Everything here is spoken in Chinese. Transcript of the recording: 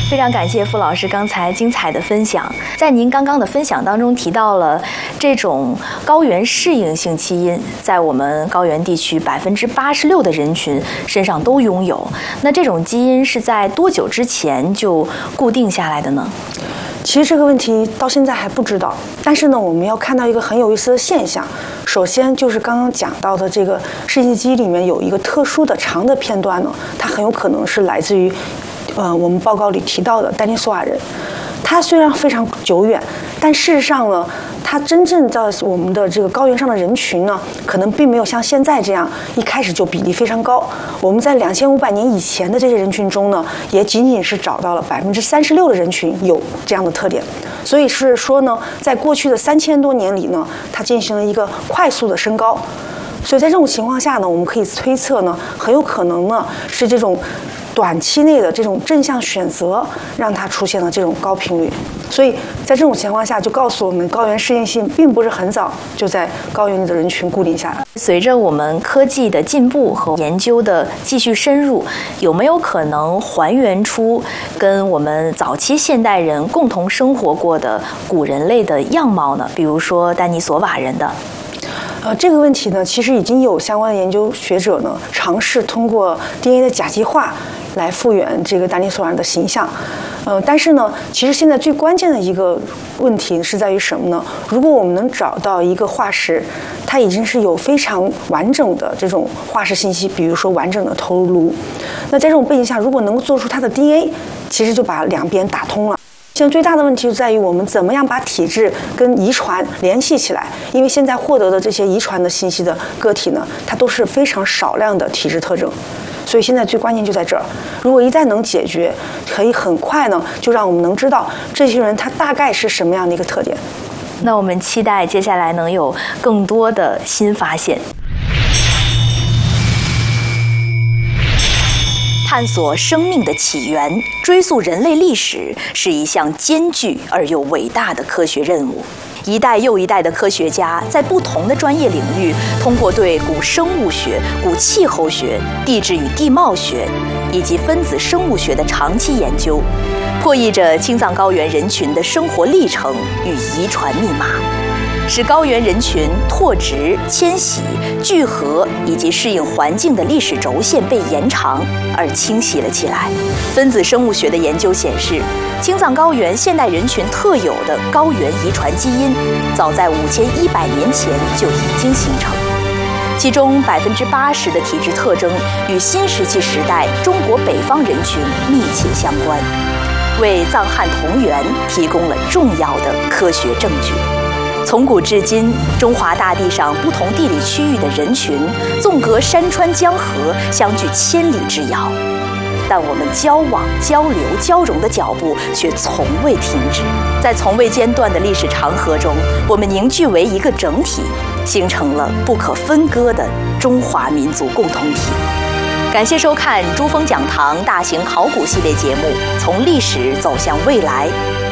非常感谢傅老师刚才精彩的分享。在您刚刚的分享当中提到了这种高原适应性基因，在我们高原地区86%的人群身上都拥有。那这种基因是在多久之前就固定下来的呢？ 其实这个问题到现在还不知道，但是呢，我们要看到一个很有意思的现象。首先就是刚刚讲到的这个适应基因里面有一个特殊的长的片段呢，它很有可能是来自于我们报告里提到的丹尼索瓦人。它虽然非常久远，但事实上呢，它真正在我们的这个高原上的人群呢，可能并没有像现在这样一开始就比例非常高。我们在2500年以前的这些人群中呢，也仅仅是找到了36%的人群有这样的特点。所以是说呢，在过去的3000多年里呢，它进行了一个快速的升高。所以在这种情况下呢，我们可以推测呢，很有可能呢是这种短期内的这种正向选择让它出现了这种高频率。所以在这种情况下，就告诉我们高原适应性并不是很早就在高原里的人群固定下来。 随着我们科技的进步和研究的继续深入，有没有可能还原出跟我们早期现代人共同生活过的古人类的样貌呢？比如说丹尼索瓦人的。 这个问题呢，其实已经有相关的研究学者呢尝试通过 DNA 的甲基化来复原这个丹尼索瓦人的形象。但是呢，其实现在最关键的一个问题是在于什么呢？如果我们能找到一个化石，它已经是有非常完整的这种化石信息，比如说完整的头颅，那在这种背景下，如果能够做出它的 DNA， 其实就把两边打通了。现在最大的问题就在于我们怎么样把体质跟遗传联系起来，因为现在获得的这些遗传的信息的个体呢，它都是非常少量的体质特征，所以现在最关键就在这儿。如果一旦能解决，可以很快呢，就让我们能知道这些人他大概是什么样的一个特点。 那我们期待接下来能有更多的新发现。探索生命的起源，追溯人类历史，是一项艰巨而又伟大的科学任务。一代又一代的科学家在不同的专业领域，通过对古生物学、古气候学、地质与地貌学以及分子生物学的长期研究，破译着青藏高原人群的生活历程与遗传密码，使高原人群拓殖、迁徙、聚合以及适应环境的历史轴线被延长而清晰了起来。分子生物学的研究显示，青藏高原现代人群特有的高原遗传基因，早在5100年前就已经形成，其中80%的体质特征与新石器时代中国北方人群密切相关，为藏汉同源提供了重要的科学证据。从古至今，中华大地上不同地理区域的人群，纵隔山川江河，相距千里之遥。但我们交往、交流、交融的脚步却从未停止。在从未间断的历史长河中，我们凝聚为一个整体，形成了不可分割的中华民族共同体。感谢收看珠峰讲堂大型考古系列节目《从历史走向未来》。